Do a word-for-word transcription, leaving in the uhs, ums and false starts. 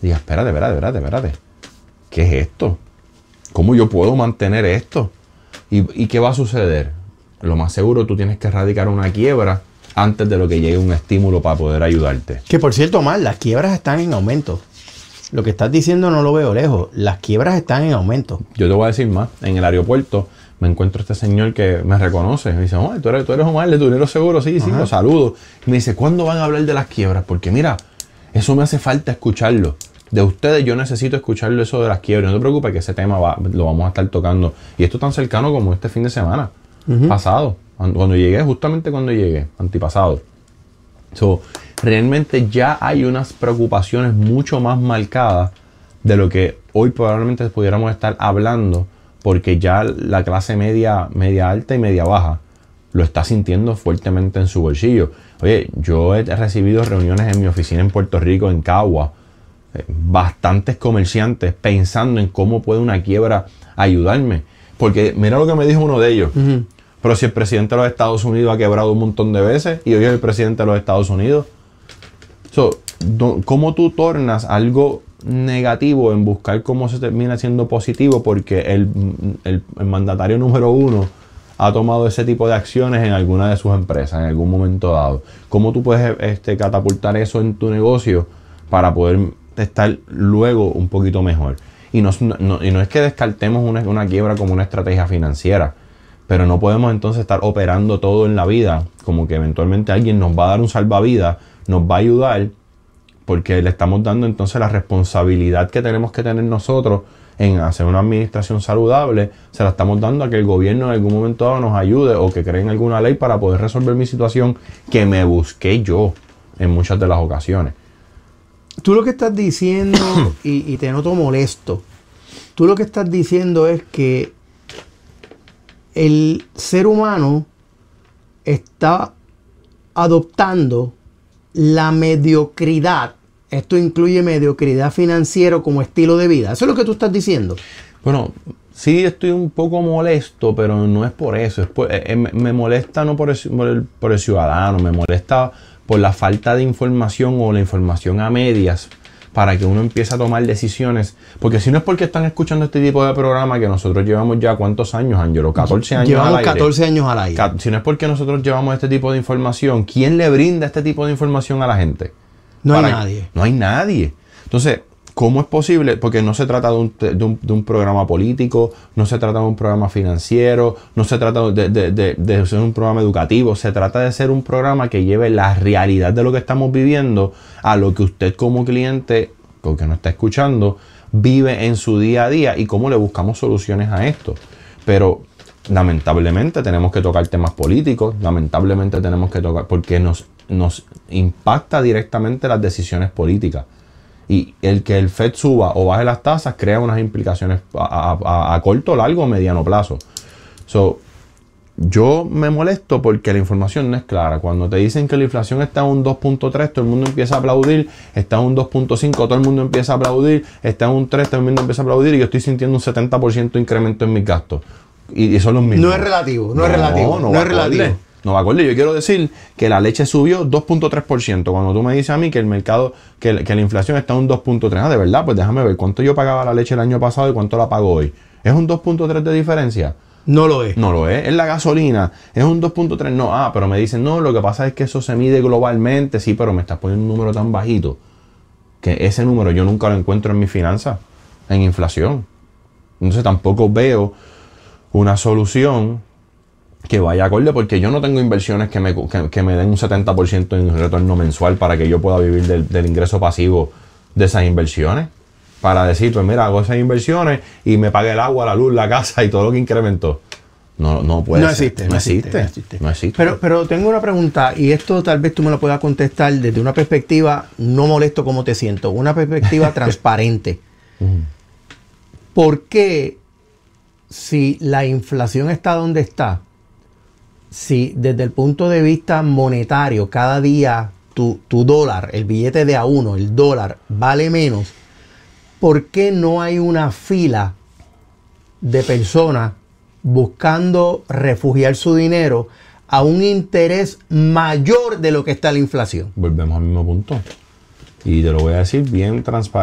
digas, espérate, espérate, espérate, espérate. ¿Qué es esto? ¿Cómo yo puedo mantener esto? ¿Y, y qué va a suceder? Lo más seguro, tú tienes que erradicar una quiebra antes de lo que llegue un estímulo para poder ayudarte. Que por cierto, Omar, las quiebras están en aumento. Lo que estás diciendo no lo veo lejos. Las quiebras están en aumento. Yo te voy a decir más. En el aeropuerto me encuentro este señor que me reconoce. Me dice, Omar, ¿tú eres, tú eres Omar de Dinero Seguro? Sí, sí, lo saludo. Y me dice, ¿cuándo van a hablar de las quiebras? Porque mira, eso me hace falta escucharlo. De ustedes yo necesito escucharlo eso de las quiebras. No te preocupes que ese tema va, lo vamos a estar tocando. Y esto tan cercano como este fin de semana. Uh-huh. Pasado. Cuando llegué, justamente cuando llegué. Antipasado. So, realmente ya hay unas preocupaciones mucho más marcadas de lo que hoy probablemente pudiéramos estar hablando, porque ya la clase media, media alta y media baja lo está sintiendo fuertemente en su bolsillo. Oye, yo he recibido reuniones en mi oficina en Puerto Rico, en Cagua, eh, bastantes comerciantes pensando en cómo puede una quiebra ayudarme. Porque mira lo que me dijo uno de ellos. Uh-huh. Pero si el presidente de los Estados Unidos ha quebrado un montón de veces y hoy es el presidente de los Estados Unidos. So, do, ¿cómo tú tornas algo negativo en buscar cómo se termina siendo positivo? Porque el, el, el mandatario número uno ha tomado ese tipo de acciones en alguna de sus empresas en algún momento dado. ¿Cómo tú puedes este, catapultar eso en tu negocio para poder estar luego un poquito mejor? Y no, no, y no es que descartemos una, una quiebra como una estrategia financiera, pero no podemos entonces estar operando todo en la vida como que eventualmente alguien nos va a dar un salvavidas, nos va a ayudar, porque le estamos dando entonces la responsabilidad que tenemos que tener nosotros en hacer una administración saludable, se la estamos dando a que el gobierno en algún momento dado nos ayude o que creen alguna ley para poder resolver mi situación que me busqué yo en muchas de las ocasiones. Tú lo que estás diciendo, y, y te noto molesto, tú lo que estás diciendo es que el ser humano está adoptando la mediocridad. Esto incluye mediocridad financiera como estilo de vida. ¿Eso es lo que tú estás diciendo? Bueno, sí estoy un poco molesto, pero no es por eso. Es por, eh, me, me molesta no por el, por, el, por el ciudadano, me molesta por la falta de información o la información a medias para que uno empiece a tomar decisiones. Porque si no es porque están escuchando este tipo de programa que nosotros llevamos ya, ¿cuántos años, Ángelo? catorce años llevamos al aire. catorce años al aire. Si no es porque nosotros llevamos este tipo de información, ¿quién le brinda este tipo de información a la gente? No hay Para nadie. Que, no hay nadie. Entonces, ¿cómo es posible? Porque no se trata de un, de, un, de un programa político, no se trata de un programa financiero, no se trata de, de, de, de ser un programa educativo, se trata de ser un programa que lleve la realidad de lo que estamos viviendo a lo que usted como cliente, porque nos está escuchando, vive en su día a día y cómo le buscamos soluciones a esto. Pero lamentablemente tenemos que tocar temas políticos, lamentablemente tenemos que tocar, porque nos, nos impacta directamente las decisiones políticas. Y el que el Fed suba o baje las tasas crea unas implicaciones a, a, a corto, largo o mediano plazo. So, yo me molesto porque la información no es clara. Cuando te dicen que la inflación está en un dos punto tres, todo el mundo empieza a aplaudir. Está en un dos punto cinco, todo el mundo empieza a aplaudir. Está en un tres, todo el mundo empieza a aplaudir. Y yo estoy sintiendo un setenta por ciento de incremento en mis gastos. Y, y son los mismos. No es relativo, no, no es relativo. No, no es relativo. No va a acordar. Yo quiero decir que la leche subió dos punto tres por ciento. Cuando tú me dices a mí que el mercado, que, que la inflación está en un dos punto tres, ah, de verdad, pues déjame ver cuánto yo pagaba la leche el año pasado y cuánto la pago hoy. ¿Es un dos punto tres de diferencia? No lo es. No lo es. Es la gasolina. Es un dos punto tres. No, ah, pero me dicen, no, lo que pasa es que eso se mide globalmente. Sí, pero me estás poniendo un número tan bajito que ese número yo nunca lo encuentro en mi finanza, en inflación. Entonces tampoco veo una solución que vaya acorde, porque yo no tengo inversiones que me, que, que me den un setenta por ciento en retorno mensual para que yo pueda vivir del, del ingreso pasivo de esas inversiones. Para decir, pues mira, hago esas inversiones y me pague el agua, la luz, la casa y todo lo que incrementó. No, no puede no ser. Existe, no, existe, no existe. No existe. Pero, pero tengo una pregunta, y esto tal vez tú me lo puedas contestar desde una perspectiva, no molesto como te siento, una perspectiva transparente. Uh-huh. ¿Por qué, si la inflación está donde está, si desde el punto de vista monetario cada día tu, tu dólar, el billete de a uno, el dólar, vale menos, ¿por qué no hay una fila de personas buscando refugiar su dinero a un interés mayor de lo que está la inflación? Volvemos al mismo punto. Y te lo voy a decir bien transparente.